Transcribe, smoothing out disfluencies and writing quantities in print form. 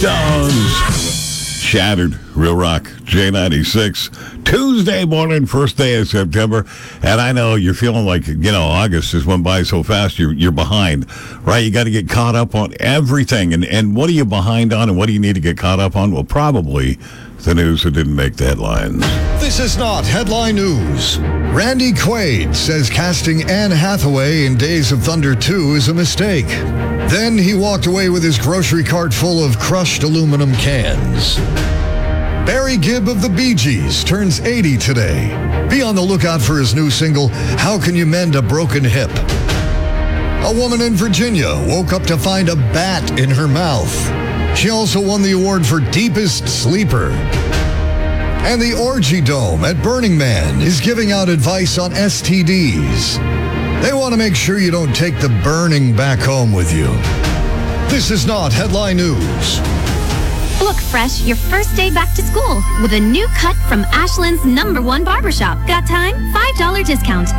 Stones. Shattered. Real Rock. J96. Tuesday morning, first day of September. And I know you're feeling like, August just went by so fast, you're behind, right? You got to get caught up on everything. And what are you behind on and what do you need to get caught up on? Well, probably the news that didn't make the headlines. This is not headline news. Randy Quaid says casting Anne Hathaway in Days of Thunder 2 is a mistake. Then he walked away with his grocery cart full of crushed aluminum cans. Barry Gibb of the Bee Gees turns 80 today. Be on the lookout for his new single, How Can You Mend a Broken Hip? A woman in Virginia woke up to find a bat in her mouth. She also won the award for Deepest Sleeper. And the Orgy Dome at Burning Man is giving out advice on STDs. They want to make sure you don't take the burning back home with you. This is not headline news. Look fresh your first day back to school with a new cut from Ashland's #1 barbershop. Got time? $5 discount.